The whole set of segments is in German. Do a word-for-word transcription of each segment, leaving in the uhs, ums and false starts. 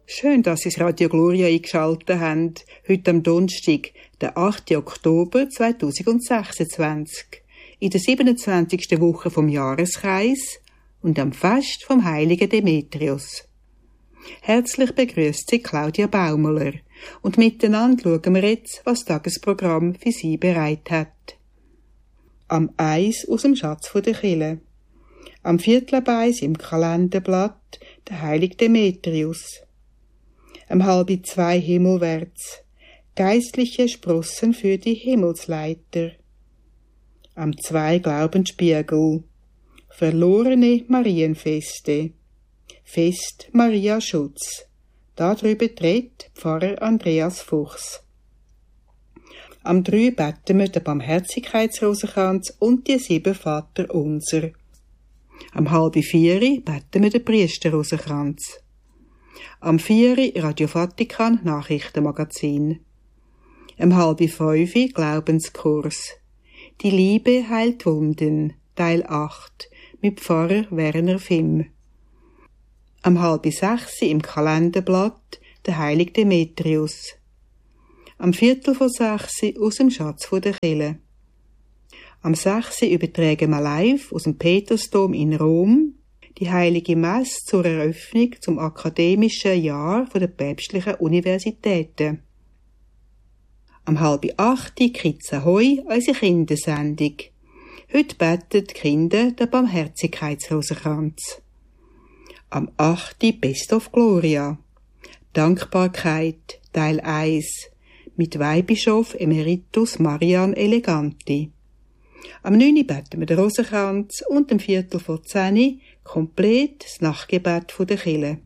Schön, dass Sie das Radio Gloria eingeschaltet haben. Heute am Donnerstag, der achte Oktober zweitausendsechsundzwanzig. In der siebenundzwanzigsten Woche vom Jahreskreis und am Fest vom heiligen Demetrius. Herzlich begrüßt Sie Claudia Baumler. Und miteinander schauen wir jetzt, was das Tagesprogramm für Sie bereit hat. Am Eis aus dem Schatz der Kirche. Am Viertel ab eins im Kalenderblatt der heilige Demetrius. Am halb zwei himmelwärts, geistliche Sprossen für die Himmelsleiter. Am zwei Glaubensspiegel, verlorene Marienfeste, Fest Maria Schutz. Darüber tritt Pfarrer Andreas Fuchs. Am drei beten wir den Barmherzigkeitsrosenkranz und die sieben Vater unser. Am halb vier beten wir den Priesterrosenkranz. Am vier Radio Vatikan Nachrichtenmagazin. Am halb fünf Glaubenskurs. Die Liebe heilt Wunden, Teil acht, mit Pfarrer Werner Fimm. Am halb sechs im Kalenderblatt der heilige Demetrius. Am Viertel vor sechs aus dem Schatz der Kirche. Am sechs übertragen wir live aus dem Petersdom in Rom die heilige Messe zur Eröffnung zum akademischen Jahr der päpstlichen Universitäten. Am halb acht Kids Ahoi, unsere Kindersendung. Heute beten die Kinder den Barmherzigkeitsrosenkranz. Am acht Best of Gloria. Dankbarkeit, Teil eins, mit Weihbischof Emeritus Marian Eleganti. Am neun beten wir den Rosenkranz und am Viertel vor zehn komplett das Nachtgebet der Kirche.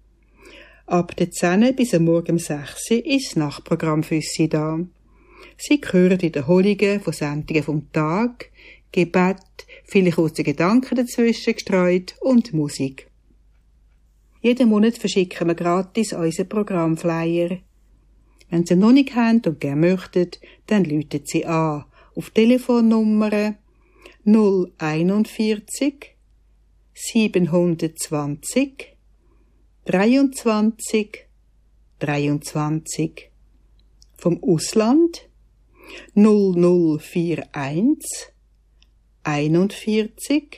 Ab der zehn bis am Morgen um sechs ist das Nachtprogramm für Sie da. Sie hören Wiederholungen von Sendungen vom Tag, Gebet, viele kurze Gedanken dazwischen gestreut und Musik. Jeden Monat verschicken wir gratis unseren Programmflyer. Wenn Sie noch nicht haben und gerne möchten, dann rufen Sie an auf Telefonnummer null einundvierzig siebenhundertzwanzig dreiundzwanzig dreiundzwanzig. Vom Ausland null null einundvierzig einundvierzig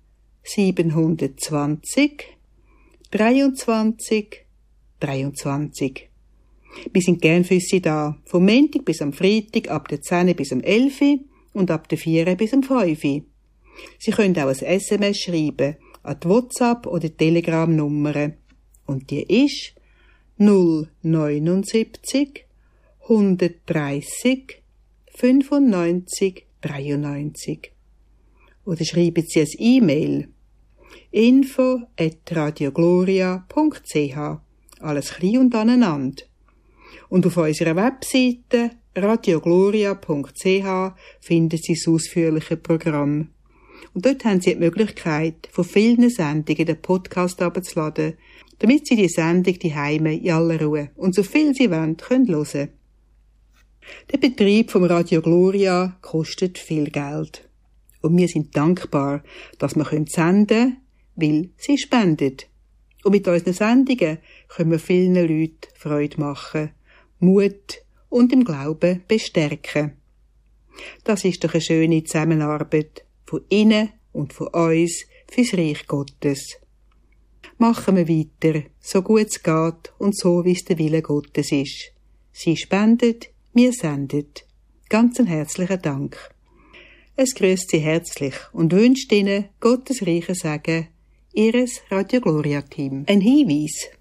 siebenhundertzwanzig dreiundzwanzig dreiundzwanzig. Wir sind gern für Sie da, vom Montag bis am Freitag ab der zehn bis am elf und ab der vier bis am fünf. Sie können auch ein S M S schreiben an die WhatsApp- oder Telegram-Nummer. Und die ist null neunundsiebzig hundertdreißig fünfundneunzig dreiundneunzig. Oder schreiben Sie ein E-Mail info at radiogloria punkt c h. Alles klein und aneinander. Und auf unserer Webseite radiogloria punkt c h finden Sie das ausführliche Programm. Und dort haben Sie die Möglichkeit, von vielen Sendungen den Podcast herunterzuladen, damit Sie die Sendung die Heime in aller Ruhe und so viel Sie wollen, können hören. Der Betrieb vom Radio Gloria kostet viel Geld. Und wir sind dankbar, dass wir senden können, weil Sie spenden. Und mit unseren Sendungen können wir vielen Leuten Freude machen, Mut und im Glauben bestärken. Das ist doch eine schöne Zusammenarbeit von Ihnen und von uns fürs Reich Gottes. Machen wir weiter, so gut es geht und so, wie es der Wille Gottes ist. Sie spendet, wir sendet. Ganz einen herzlichen Dank. Es grüßt Sie herzlich und wünscht Ihnen Gottes reichen Segen, Ihres Radio Gloria Team. Ein Hinweis.